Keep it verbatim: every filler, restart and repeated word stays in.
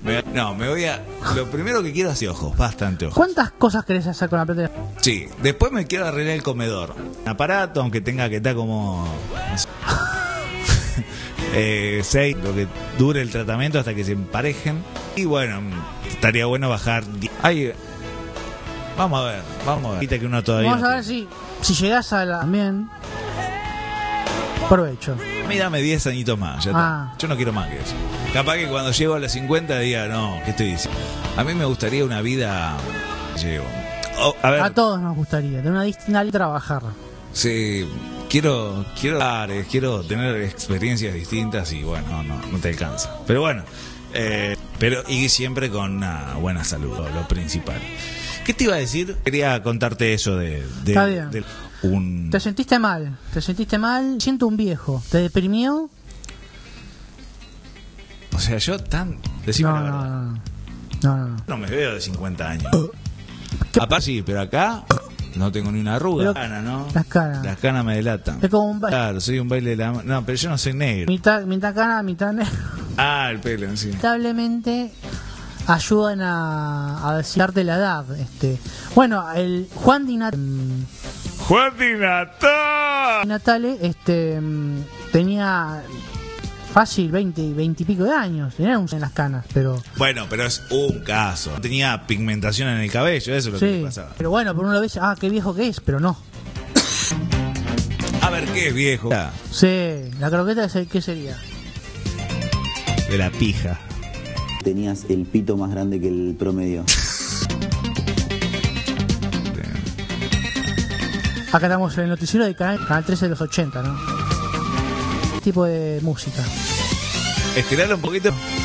Me- no, me voy a... Lo primero que quiero es ojos, bastante ojos. ¿Cuántas cosas querés hacer con la plata? Sí, después me quiero arreglar el comedor. Un aparato, aunque tenga que estar como... no sé, eh, seis, lo que dure el tratamiento hasta que se emparejen. Y bueno, estaría bueno bajar... die- Ay, vamos a ver, vamos a ver. Quita que uno todavía Vamos no a ver si, si llegás a la... También. Provecho. tiene. A mí dame diez añitos más, ya Ah. está. Yo no quiero más que eso. Capaz que cuando llego a los cincuenta diga, no, ¿qué estoy diciendo? A mí me gustaría una vida... Llego. Oh, a ver, A todos nos gustaría tener una distinta y trabajar. sí, quiero quiero dar, eh, quiero tener experiencias distintas y bueno, no, no, no te alcanza. Pero bueno, eh, pero y siempre con una buena salud, lo, lo principal. ¿Qué te iba a decir? Quería contarte eso de, de, Está bien. de un... Te sentiste mal, te sentiste mal, siento un viejo. ¿Te deprimió? O sea, yo tan... Decime No, la no, verdad. no, no. No, no, no. No me veo de cincuenta años. ¿Qué? Aparte sí, pero acá no tengo ni una arruga. Pero- Las canas, ¿no? Las canas. Las canas me delatan. Es como un ba- Claro, soy un baile de la... No, pero yo no soy negro. mitad, mitad cara, mitad negro. Ah, el pelo, sí. Lamentablemente ayudan a, a decirte la edad. Este, bueno, el Juan Di Nat- Juan Di Natale. Natale este, mm, tenía fácil veinte, veinte y pico de años. Tenía un en las canas, pero Bueno, pero es un caso. Tenía pigmentación en el cabello, eso es lo que sí. le pasaba. Pero bueno, por uno lo ves, ah, qué viejo que es, pero no. A ver, ¿qué es viejo? Sí, la croqueta, es- ¿qué sería? De la pija. Tenías el pito más grande que el promedio. Acá estamos en el noticiero del canal, canal trece de los ochenta, ¿no? Tipo de música. Estirarlo un poquito.